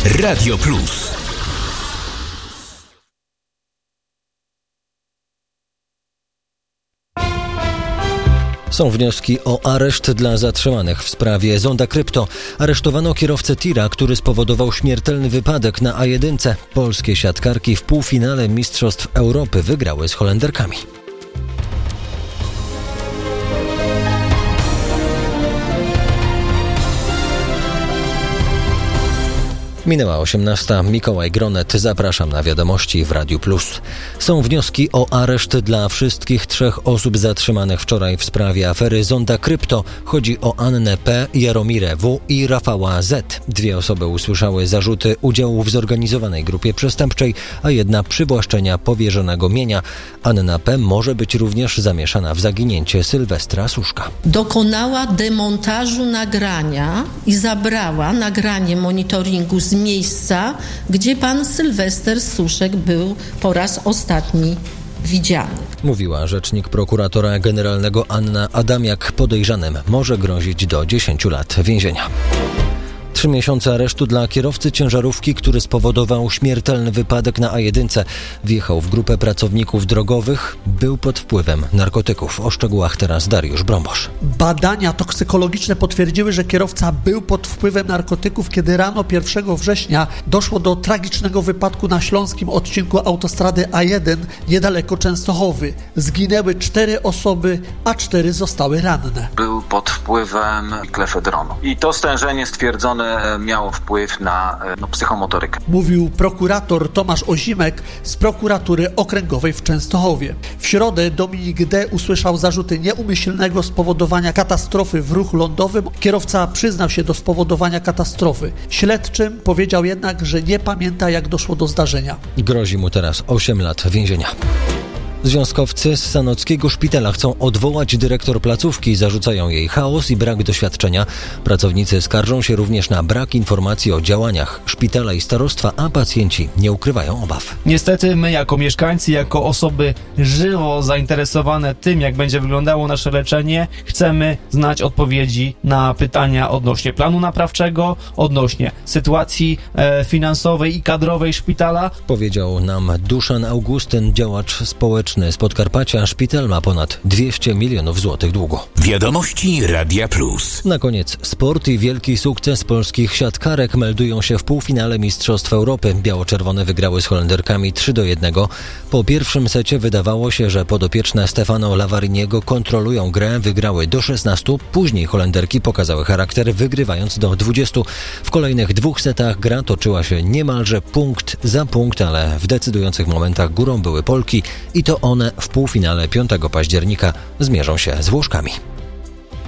Radio Plus. Są wnioski o areszt dla zatrzymanych w sprawie Zonda Krypto. Aresztowano kierowcę tira, który spowodował śmiertelny wypadek na A1. Polskie siatkarki w półfinale Mistrzostw Europy wygrały z Holenderkami. Minęła 18. Mikołaj Gronet. Zapraszam na wiadomości w Radiu Plus. Są wnioski o areszt dla wszystkich 3 osób zatrzymanych wczoraj w sprawie afery Zonda Krypto. Chodzi o Annę P., Jaromirę W. i Rafała Z. 2 osoby usłyszały zarzuty udziału w zorganizowanej grupie przestępczej, a 1 przywłaszczenia powierzonego mienia. Anna P. może być również zamieszana w zaginięcie Sylwestra Suszka. Dokonała demontażu nagrania i zabrała nagranie monitoringu z miejsca, gdzie pan Sylwester Suszek był po raz ostatni widziany. Mówiła rzecznik prokuratora generalnego Anna Adamiak. Podejrzanym może grozić do 10 lat więzienia. 3 miesiące aresztu dla kierowcy ciężarówki, który spowodował śmiertelny wypadek na A1. Wjechał w grupę pracowników drogowych, był pod wpływem narkotyków. O szczegółach teraz Dariusz Brombosz. Badania toksykologiczne potwierdziły, że kierowca był pod wpływem narkotyków, kiedy rano 1 września doszło do tragicznego wypadku na śląskim odcinku autostrady A1 niedaleko Częstochowy. Zginęły 4 osoby, a 4 zostały ranne. Był pod wpływem klefedronu i to stężenie stwierdzone miało wpływ na psychomotorykę. Mówił prokurator Tomasz Ozimek z prokuratury okręgowej w Częstochowie. W środę Dominik D. usłyszał zarzuty nieumyślnego spowodowania katastrofy w ruchu lądowym. Kierowca przyznał się do spowodowania katastrofy. Śledczym powiedział jednak, że nie pamięta, jak doszło do zdarzenia. Grozi mu teraz 8 lat więzienia. Związkowcy z Sanockiego Szpitala chcą odwołać dyrektor placówki, zarzucają jej chaos i brak doświadczenia. Pracownicy skarżą się również na brak informacji o działaniach szpitala i starostwa, a pacjenci nie ukrywają obaw. Niestety my jako mieszkańcy, jako osoby żywo zainteresowane tym, jak będzie wyglądało nasze leczenie, chcemy znać odpowiedzi na pytania odnośnie planu naprawczego, odnośnie sytuacji finansowej i kadrowej szpitala. Powiedział nam Duszan Augustyn, działacz społeczny z Podkarpacia. Szpital ma ponad 200 milionów złotych długu. Wiadomości Radia Plus. Na koniec sport i wielki sukces polskich siatkarek meldują się w półfinale Mistrzostw Europy. Biało-czerwone wygrały z Holenderkami 3-1. Po pierwszym secie wydawało się, że podopieczne Stefano Lavariniego kontrolują grę, wygrały do 16. Później Holenderki pokazały charakter, wygrywając do 20. W kolejnych 2 setach gra toczyła się niemalże punkt za punkt, ale w decydujących momentach górą były Polki i to one w półfinale 5 października zmierzą się z Włoszkami.